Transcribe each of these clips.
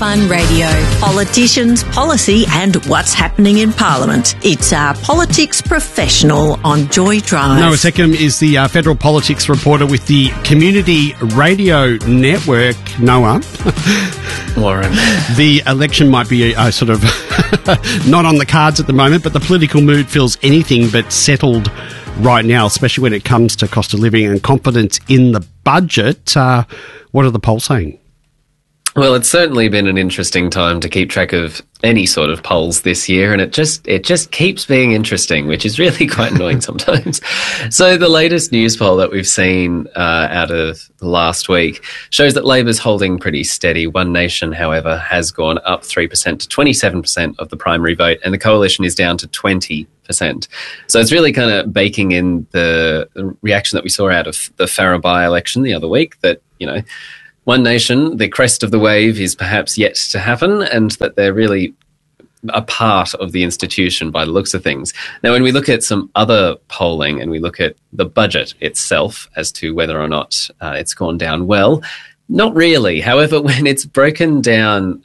Fun Radio. Politicians, policy and what's happening in Parliament. It's our politics professional on Joy Drive. Noah Seckham is the federal politics reporter with the Community Radio Network. Noah. Warren. The election might be sort of not on the cards at the moment, but the political mood feels anything but settled right now, especially when it comes to cost of living and confidence in the budget. What are the polls saying? Well, it's certainly been an interesting time to keep track of any sort of polls this year, and it just keeps being interesting, which is really quite annoying sometimes. So the latest news poll that we've seen out of last week shows that Labor's holding pretty steady. One Nation, however, has gone up 3% to 27% of the primary vote, and the Coalition is down to 20%. So it's really kind of baking in the reaction that we saw out of the Farrer by-election the other week that, you know, One Nation, the crest of the wave, is perhaps yet to happen, and that they're really a part of the institution by the looks of things. Now, when we look at some other polling and we look at the budget itself as to whether or not it's gone down well, not really. However, when it's broken down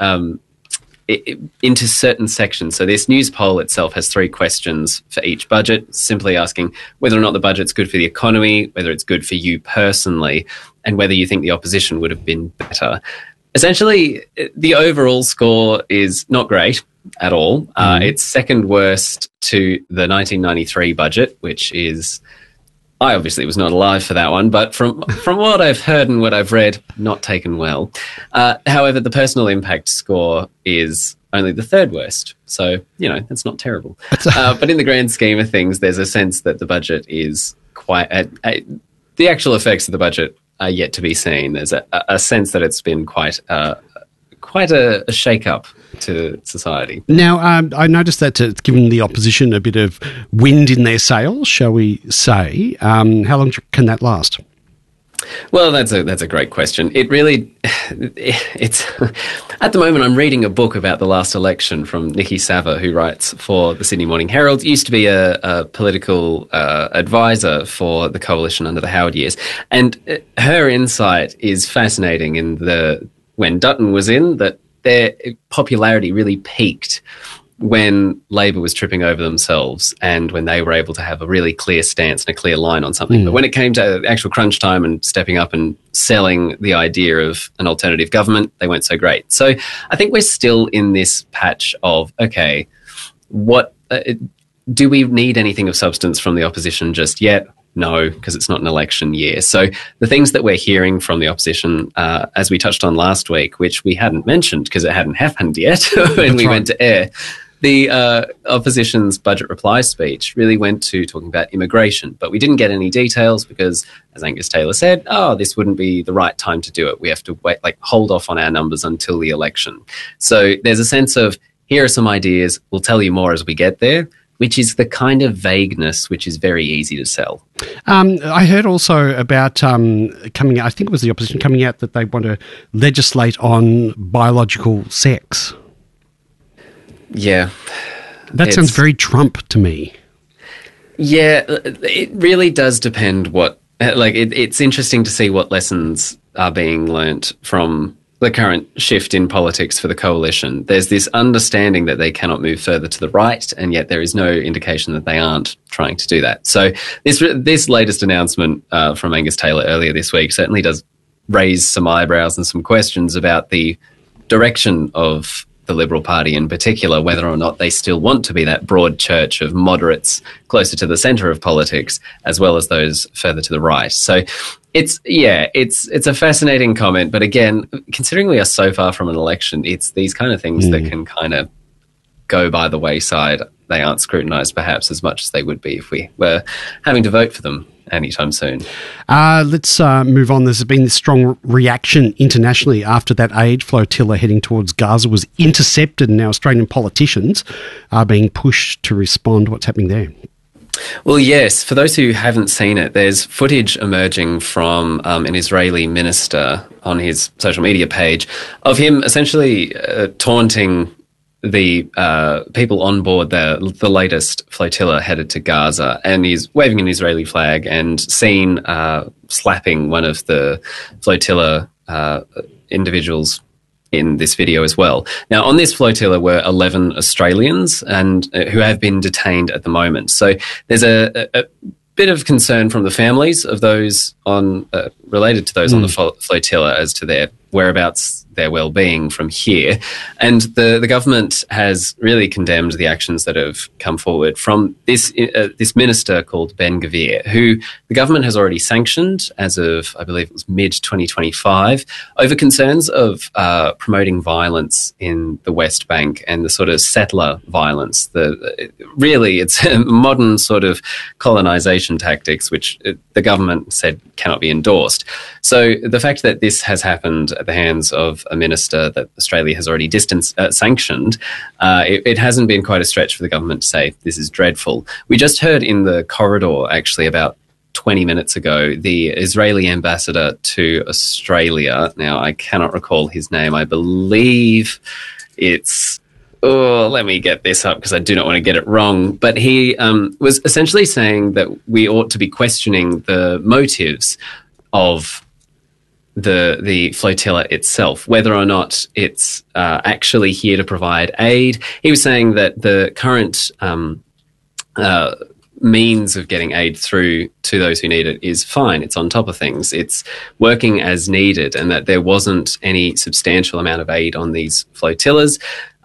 into certain sections, so this news poll itself has 3 questions for each budget, simply asking whether or not the budget's good for the economy, whether it's good for you personally, and whether you think the opposition would have been better. Essentially, the overall score is not great at all. It's second worst to the 1993 budget, which is, I obviously was not alive for that one, but from what I've heard and what I've read, not taken well. However, the personal impact score is only the third worst. So, you know, that's not terrible. But in the grand scheme of things, there's a sense that the budget is quite... the actual effects of the budget are yet to be seen. There's a sense that it's been quite a shake-up to society. Now, I noticed that it's given the opposition a bit of wind in their sails, shall we say. How long can that last? Well, that's a great question. It's at the moment I'm reading a book about the last election from Nikki Sava, who writes for the Sydney Morning Herald. Used to be a political advisor for the Coalition under the Howard years, and her insight is fascinating. When Dutton was in, that their popularity really peaked when Labor was tripping over themselves and when they were able to have a really clear stance and a clear line on something. But when it came to actual crunch time and stepping up and selling the idea of an alternative government, they weren't so great. So I think we're still in this patch of, okay, what do we need anything of substance from the opposition just yet? No, because it's not an election year. So the things that we're hearing from the opposition, as we touched on last week, which we hadn't mentioned because it hadn't happened yet when we went to air, the opposition's budget reply speech really went to talking about immigration, but we didn't get any details because, as Angus Taylor said, this wouldn't be the right time to do it. We have to wait, hold off on our numbers until the election. So there's a sense of, here are some ideas, we'll tell you more as we get there, which is the kind of vagueness which is very easy to sell. I heard also about coming out, I think it was the opposition coming out that they want to legislate on biological sex. Yeah. That sounds very Trump to me. Yeah, it really does depend it's interesting to see what lessons are being learnt from the current shift in politics for the Coalition. There's this understanding that they cannot move further to the right, and yet there is no indication that they aren't trying to do that. So this latest announcement from Angus Taylor earlier this week certainly does raise some eyebrows and some questions about the direction of the Liberal Party in particular, whether or not they still want to be that broad church of moderates closer to the centre of politics, as well as those further to the right. So it's a fascinating comment. But again, considering we are so far from an election, it's these kind of things that can kind of go by the wayside. They aren't scrutinised perhaps as much as they would be if we were having to vote for them anytime soon. Let's move on. There's been this strong reaction internationally after that aid flotilla heading towards Gaza was intercepted, and now Australian politicians are being pushed to respond. What's happening there? Well, yes. For those who haven't seen it, there's footage emerging from an Israeli minister on his social media page of him essentially taunting the people on board the latest flotilla headed to Gaza, and he's waving an Israeli flag and seen slapping one of the flotilla individuals in this video as well. Now, on this flotilla were 11 Australians and who have been detained at the moment. So there's a bit of concern from the families of those on related to those on the flotilla as to their whereabouts, their well-being from here. And the government has really condemned the actions that have come forward from this minister called Ben-Gvir, who the government has already sanctioned as of, I believe it was mid-2025, over concerns of promoting violence in the West Bank and the sort of settler violence. Really, it's modern sort of colonisation tactics, which the government said cannot be endorsed. So the fact that this has happened at the hands of a minister that Australia has already sanctioned, it hasn't been quite a stretch for the government to say this is dreadful. We just heard in the corridor, actually, about 20 minutes ago, the Israeli ambassador to Australia. Now, I cannot recall his name. I believe it's... Oh, let me get this up because I do not want to get it wrong. But he was essentially saying that we ought to be questioning the motives of the flotilla itself, whether or not it's actually here to provide aid. He was saying that the current means of getting aid through to those who need it is fine. It's on top of things. It's working as needed, and that there wasn't any substantial amount of aid on these flotillas.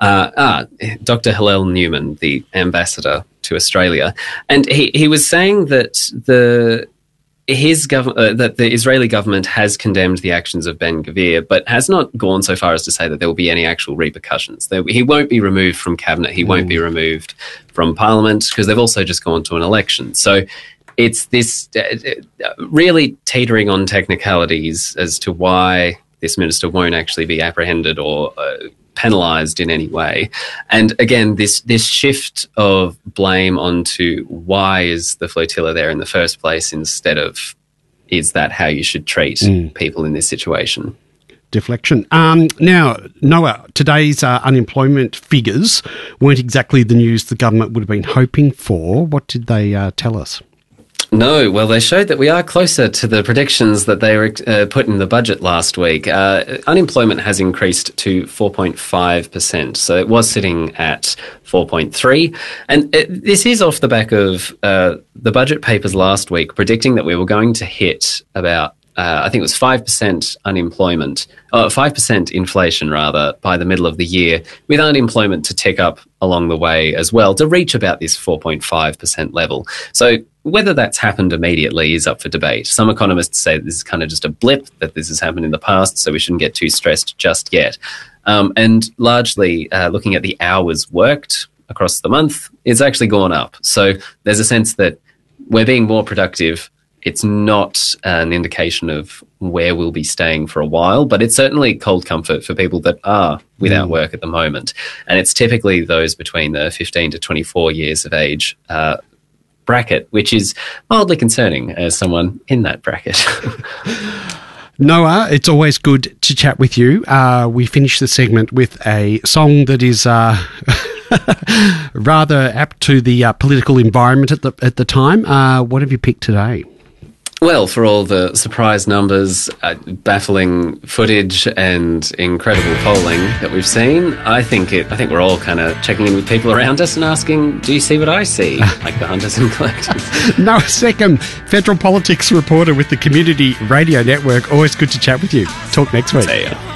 Dr. Hillel Newman, the ambassador to Australia, and he was saying that the Israeli government has condemned the actions of Ben-Gvir, but has not gone so far as to say that there will be any actual repercussions. He won't be removed from cabinet. He won't be removed from parliament because they've also just gone to an election. So it's this really teetering on technicalities as to why this minister won't actually be apprehended or penalised in any way. And again, this shift of blame onto why is the flotilla there in the first place instead of is that how you should treat people in this situation? Deflection. Now, Noah, today's unemployment figures weren't exactly the news the government would have been hoping for. What did they tell us? No, well, they showed that we are closer to the predictions that they were put in the budget last week. Unemployment has increased to 4.5%, so it was sitting at 4.3%. And this is off the back of the budget papers last week predicting that we were going to hit about I think it was 5% unemployment, 5% inflation rather, by the middle of the year, with unemployment to tick up along the way as well to reach about this 4.5% level. So whether that's happened immediately is up for debate. Some economists say this is kind of just a blip, that this has happened in the past, so we shouldn't get too stressed just yet. And largely looking at the hours worked across the month, it's actually gone up. So there's a sense that we're being more productive. It's not an indication of where we'll be staying for a while, but it's certainly cold comfort for people that are without work at the moment. And it's typically those between the 15 to 24 years of age bracket, which is mildly concerning as someone in that bracket. Noah, it's always good to chat with you. We finish the segment with a song that is rather apt to the political environment at the time. What have you picked today? Well, for all the surprise numbers, baffling footage and incredible polling that we've seen, I think we're all kind of checking in with people around us and asking, do you see what I see? Like the hunters and collectors. Noah Seckham, federal politics reporter with the Community Radio Network. Always good to chat with you. Talk next week. See ya.